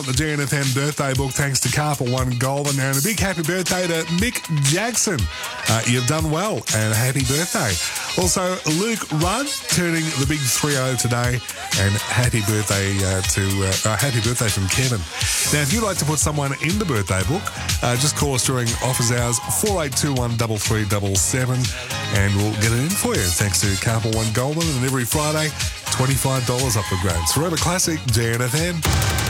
The GNFM birthday book thanks to Carpal One Golden. And a big happy birthday to Mick Jackson. You've done well and happy birthday. Also, Luke Rudd turning the big 3-0 today, and happy birthday from Kevin. Now, if you'd like to put someone in the birthday book, just call us during office hours 4821 3377 and we'll get it in for you. Thanks to Carpal One Golden, and every Friday, $25 up for grabs. Forever Classic, GNFM.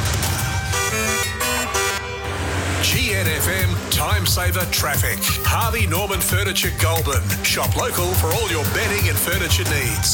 GNFM Time Saver Traffic. Harvey Norman Furniture Goulburn. Shop local for all your bedding and furniture needs.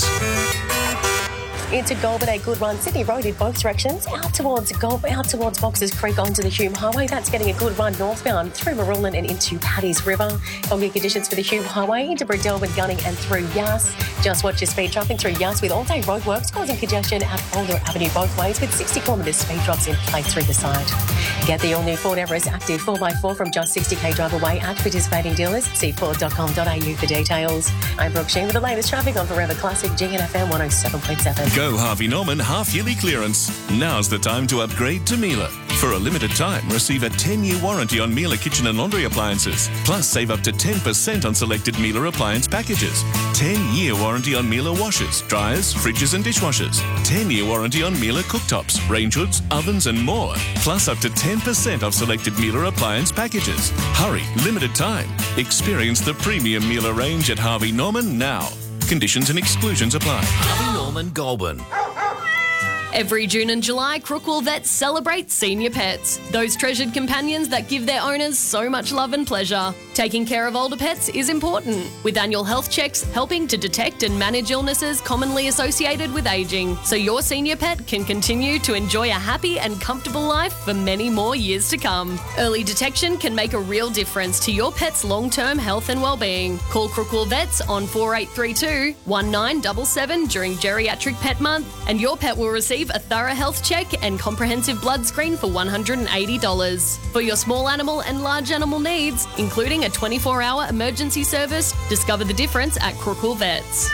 Into Goulburn, a good run. Sydney Road in both directions. Out towards Boxers Creek onto the Hume Highway. That's getting a good run northbound through Marulan and into Paddy's River. Foggy conditions for the Hume Highway into Bridelvin, Gunning and through Yass. Just watch your speed trapping through Yass with all-day roadworks causing congestion at Boulder Avenue both ways with 60 kilometres speed drops in play through the side. Get the all-new Ford Everest Active 4x4 from just 60k drive away at participating dealers. See Ford.com.au for details. I'm Brooke Sheen with the latest traffic on Forever Classic GNFM 107.7. Go Harvey Norman half-yearly clearance. Now's the time to upgrade to Miele. For a limited time, receive a 10-year warranty on Miele kitchen and laundry appliances. Plus, save up to 10% on selected Miele appliance packages. 10-year warranty on Miele washers, dryers, fridges and dishwashers. 10-year warranty on Miele cooktops, range hoods, ovens and more. Plus, up to 10% off selected Miele appliance packages. Hurry, limited time. Experience the premium Miele range at Harvey Norman now. Conditions and exclusions apply. Harvey Norman Goulburn. Every June and July, Crookwell Vets celebrate senior pets. Those treasured companions that give their owners so much love and pleasure. Taking care of older pets is important, with annual health checks helping to detect and manage illnesses commonly associated with ageing, so your senior pet can continue to enjoy a happy and comfortable life for many more years to come. Early detection can make a real difference to your pet's long-term health and well-being. Call Crookwell Vets on 4832 1977 during Geriatric Pet Month, and your pet will receive a thorough health check and comprehensive blood screen for $180. For your small animal and large animal needs, including a 24-hour emergency service, discover the difference at Crookwell Vets.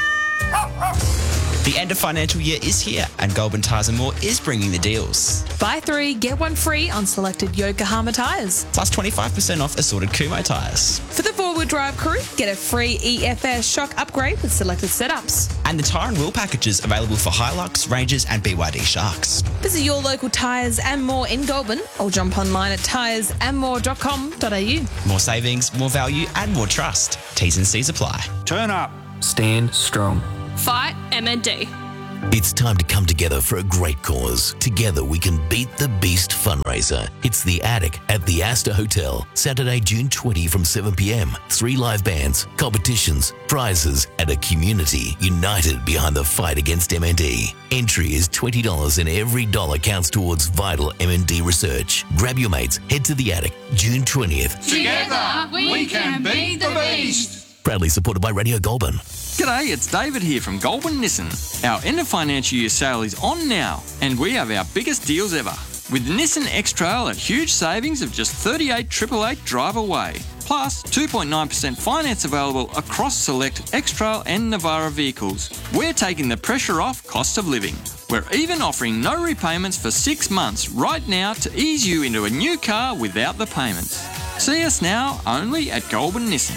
The end of financial year is here, and Goulburn Tyres & More is bringing the deals. Buy 3, get 1 free on selected Yokohama tyres. Plus 25% off assorted Kumho tyres. For the four-wheel drive crew, get a free EFS shock upgrade with selected setups. And the tyre and wheel packages available for Hilux, Rangers and BYD Sharks. Visit your local Tyres & More in Goulburn or jump online at tyresandmore.com.au. More savings, more value and more trust. T's and C's apply. Turn up. Stand strong. Fight MND. It's time to come together for a great cause. Together we can beat the beast fundraiser. It's The Attic at the Astor Hotel, Saturday, June 20 from 7 p.m. 3 live bands, competitions, prizes, and a community united behind the fight against MND. Entry is $20 and every dollar counts towards vital MND research. Grab your mates, head to The Attic, June 20th. Together we can beat the beast. Proudly supported by Radio Goulburn. G'day, it's David here from Goulburn Nissan. Our end of financial year sale is on now, and we have our biggest deals ever. With the Nissan X-Trail at huge savings of just $38,888 drive away. Plus 2.9% finance available across select X-Trail and Navara vehicles. We're taking the pressure off cost of living. We're even offering no repayments for 6 months right now to ease you into a new car without the payments. See us now only at Goulburn Nissan.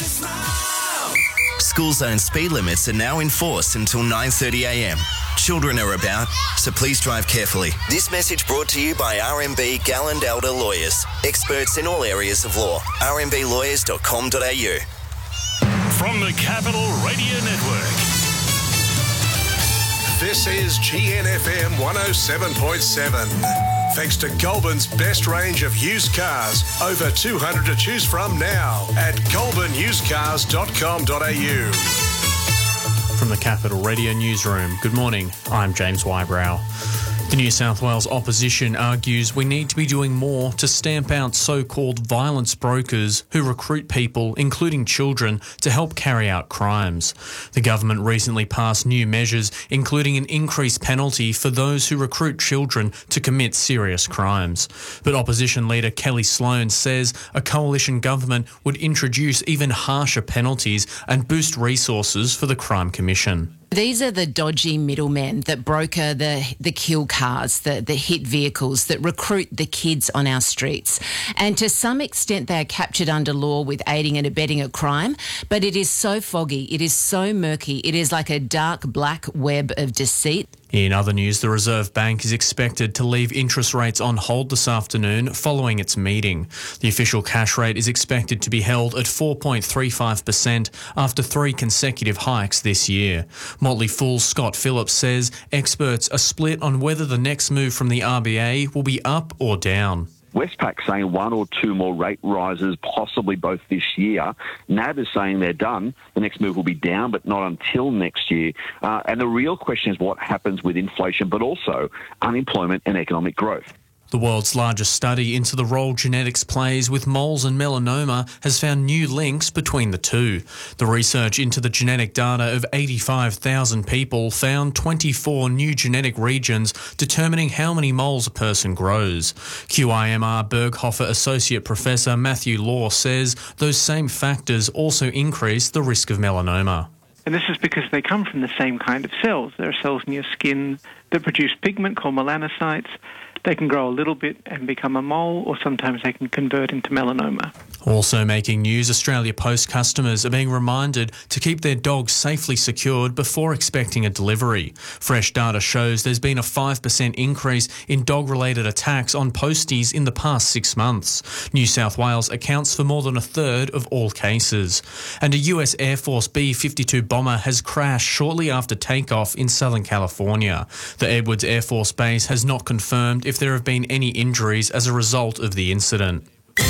School zone speed limits are now in force until 9:30 a.m. Children are about, so please drive carefully. This message brought to you by RMB Galland Elder Lawyers, experts in all areas of law. rmblawyers.com.au. From the Capital Radio Network, this is GNFM 107.7. Thanks to Goulburn's best range of used cars. Over 200 to choose from now at goulburnusedcars.com.au. From the Capital Radio Newsroom, good morning, I'm James Wybrow. The New South Wales opposition argues we need to be doing more to stamp out so-called violence brokers who recruit people, including children, to help carry out crimes. The government recently passed new measures, including an increased penalty for those who recruit children to commit serious crimes. But opposition leader Kelly Sloan says a coalition government would introduce even harsher penalties and boost resources for the Crime Commission. These are the dodgy middlemen that broker the kill cars, the hit vehicles that recruit the kids on our streets. And to some extent, they are captured under law with aiding and abetting a crime. But it is so foggy. It is so murky. It is like a dark black web of deceit. In other news, the Reserve Bank is expected to leave interest rates on hold this afternoon following its meeting. The official cash rate is expected to be held at 4.35% after 3 consecutive hikes this year. Motley Fool's Scott Phillips says experts are split on whether the next move from the RBA will be up or down. Westpac saying 1 or 2 more rate rises, possibly both this year. NAB is saying they're done. The next move will be down, but not until next year. And the real question is what happens with inflation, but also unemployment and economic growth. The world's largest study into the role genetics plays with moles and melanoma has found new links between the two. The research into the genetic data of 85,000 people found 24 new genetic regions determining how many moles a person grows. QIMR Berghofer Associate Professor Matthew Law says those same factors also increase the risk of melanoma. And this is because they come from the same kind of cells. There are cells in your skin that produce pigment called melanocytes. They can grow a little bit and become a mole, or sometimes they can convert into melanoma. Also making news, Australia Post customers are being reminded to keep their dogs safely secured before expecting a delivery. Fresh data shows there's been a 5% increase in dog-related attacks on posties in the past 6 months. New South Wales accounts for more than a third of all cases. And a US Air Force B-52 bomber has crashed shortly after takeoff in Southern California. The Edwards Air Force Base has not confirmed if there have been any injuries as a result of the incident.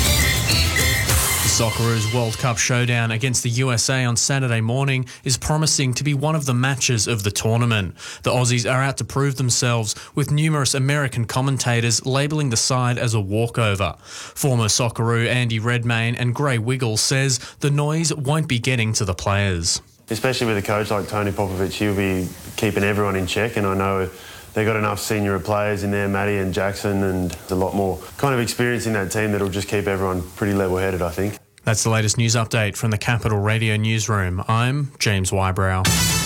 The Socceroos World Cup showdown against the USA on Saturday morning is promising to be one of the matches of the tournament. The Aussies are out to prove themselves, with numerous American commentators labelling the side as a walkover. Former Socceroo Andy Redmayne and Gray Wiggle says the noise won't be getting to the players. Especially with a coach like Tony Popovich, he'll be keeping everyone in check, and I know they've got enough senior players in there, Matty and Jackson, and a lot more kind of experience in that team that'll just keep everyone pretty level-headed, I think. That's the latest news update from the Capital Radio Newsroom. I'm James Wybrow.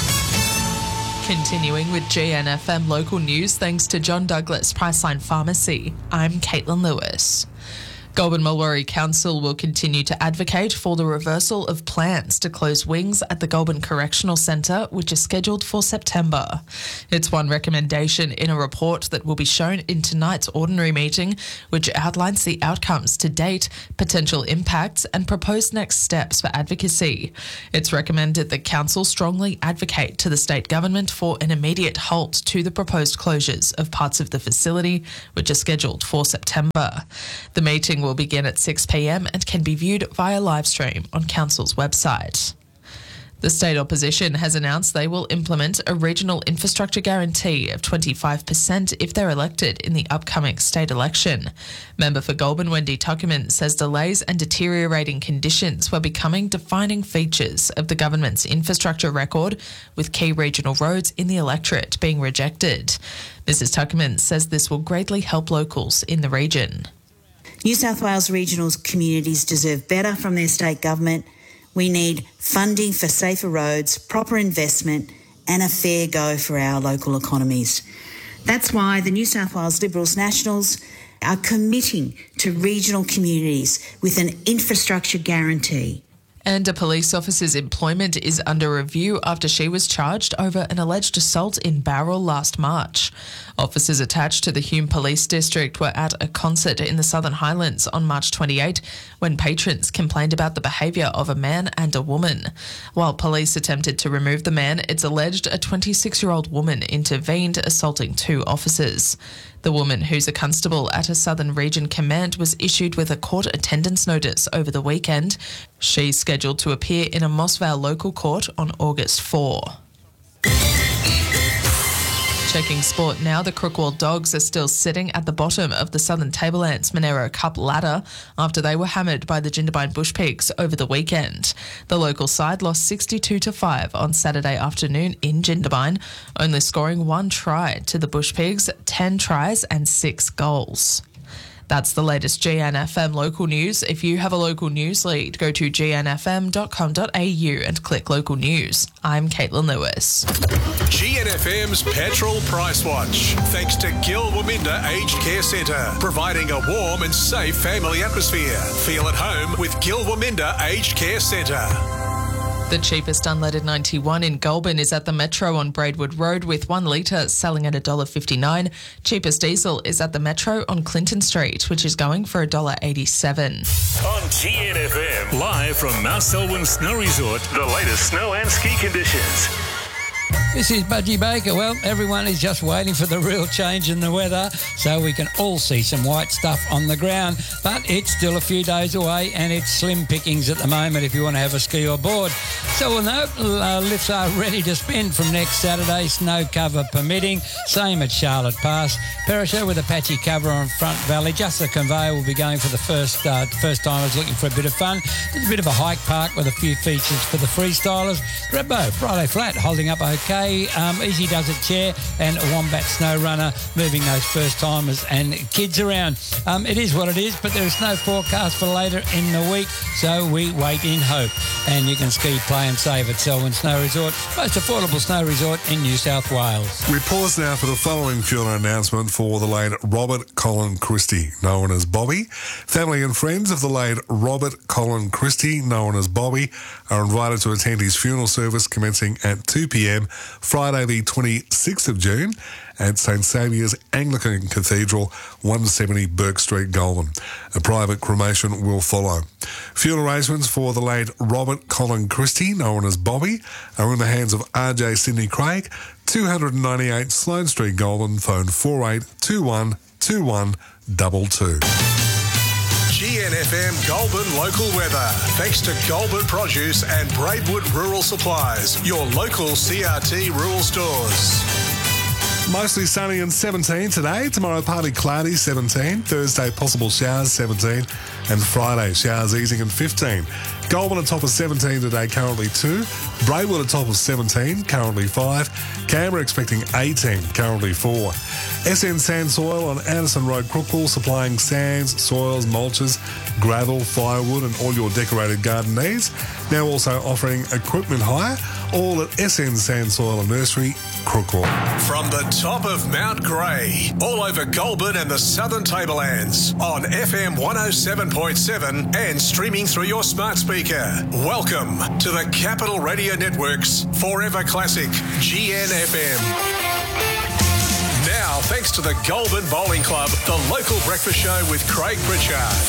Continuing with GNFM local news, thanks to John Douglas Priceline Pharmacy. I'm Caitlin Lewis. Goulburn Mulwari Council will continue to advocate for the reversal of plans to close wings at the Goulburn Correctional Centre, which is scheduled for September. It's one recommendation in a report that will be shown in tonight's ordinary meeting, which outlines the outcomes to date, potential impacts and proposed next steps for advocacy. It's recommended that Council strongly advocate to the state government for an immediate halt to the proposed closures of parts of the facility, which are scheduled for September. The meeting will begin at 6 p.m. and can be viewed via live stream on Council's website. The state opposition has announced they will implement a regional infrastructure guarantee of 25% if they're elected in the upcoming state election. Member for Goulburn Wendy Tuckerman says delays and deteriorating conditions were becoming defining features of the government's infrastructure record, with key regional roads in the electorate being rejected. Mrs Tuckerman says this will greatly help locals in the region. New South Wales regional communities deserve better from their state government. We need funding for safer roads, proper investment and a fair go for our local economies. That's why the New South Wales Liberals Nationals are committing to regional communities with an infrastructure guarantee. And a police officer's employment is under review after she was charged over an alleged assault in Bowral last March. Officers attached to the Hume Police District were at a concert in the Southern Highlands on March 28 when patrons complained about the behaviour of a man and a woman. While police attempted to remove the man, it's alleged a 26-year-old woman intervened, assaulting 2 officers. The woman, who's a constable at a Southern Region Command, was issued with a court attendance notice over the weekend. She's scheduled to appear in a Moss Vale local court on August 4. Checking sport now, the Crookwell Dogs are still sitting at the bottom of the Southern Tablelands Monero Cup ladder after they were hammered by the Jindabyne Bush Pigs over the weekend. The local side lost 62-5 on Saturday afternoon in Jindabyne, only scoring 1 try to the Bush Pigs, 10 tries and 6 goals. That's the latest GNFM local news. If you have a local news lead, go to gnfm.com.au and click local news. I'm Caitlin Lewis. GNFM's Petrol Price Watch. Thanks to Gil Waminda Aged Care Centre, providing a warm and safe family atmosphere. Feel at home with Gil Waminda Aged Care Centre. The cheapest unleaded 91 in Goulburn is at the Metro on Braidwood Road with 1 litre selling at $1.59. Cheapest diesel is at the Metro on Clinton Street, which is going for $1.87. On GNFM, live from Mount Selwyn Snow Resort, the latest snow and ski conditions. This is Budgie Baker. Well, everyone is just waiting for the real change in the weather so we can all see some white stuff on the ground. But it's still a few days away and it's slim pickings at the moment if you want to have a ski or board. So we'll know lifts are ready to spend from next Saturday, snow cover permitting. Same at Charlotte Pass. Perisher with a patchy cover on Front Valley. Just the conveyor will be going for the first timers looking for a bit of fun. There's a bit of a hike park with a few features for the freestylers. Grabbo, Friday Flat, holding up okay. Easy Does It Chair and a Wombat Snow Runner moving those first timers and kids around. It is what it is, but there is no forecast for later in the week, so we wait in hope. And you can ski, play and save at Selwyn Snow Resort, most affordable snow resort in New South Wales. We pause now for the following funeral announcement for the late Robert Colin Christie, known as Bobby. Family and friends of the late Robert Colin Christie, known as Bobby, are invited to attend his funeral service commencing at 2 p.m. Friday the 26th of June at St Saviour's Anglican Cathedral, 170 Burke Street, Goulburn. A private cremation will follow. Funeral arrangements for the late Robert Colin Christie, known as Bobby, are in the hands of RJ Sydney Craig, 298 Sloane Street, Goulburn, phone 4821 2122. GNFM Goulburn local weather. Thanks to Goulburn Produce and Braidwood Rural Supplies, your local CRT rural stores. Mostly sunny and 17 today. Tomorrow partly cloudy, 17. Thursday possible showers, 17. And Friday showers easing and 15. Goulburn at top of 17 today, currently 2. Braidwood at top of 17, currently 5. Canberra expecting 18, currently 4. SN Sand Soil on Anderson Road, Crookwell, supplying sands, soils, mulches, gravel, firewood and all your decorated garden needs. Now also offering equipment hire, all at SN Sand Soil and Nursery, Crookwell. From the top of Mount Grey, all over Goulburn and the Southern Tablelands, on FM 107.7 and streaming through your smart speaker. Welcome to the Capital Radio Network's Forever Classic, GNFM. Now, thanks to the Goulburn Bowling Club, the local breakfast show with Craig Pritchard.